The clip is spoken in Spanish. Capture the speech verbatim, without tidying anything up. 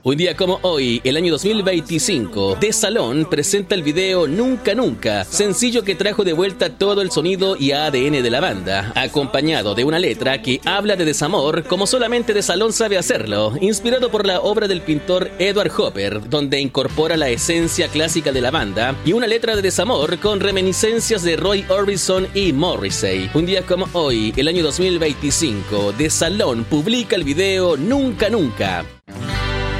Un día como hoy, el año dos mil veinticinco, The Salón presenta el video Nunca Nunca, sencillo que trajo de vuelta todo el sonido y A D N de la banda, acompañado de una letra que habla de desamor como solamente The Salón sabe hacerlo, inspirado por la obra del pintor Edward Hopper, donde incorpora la esencia clásica de la banda y una letra de desamor con reminiscencias de Roy Orbison y Morrissey. Un día como hoy, el año dos mil veinticinco, The Salón publica el video Nunca Nunca.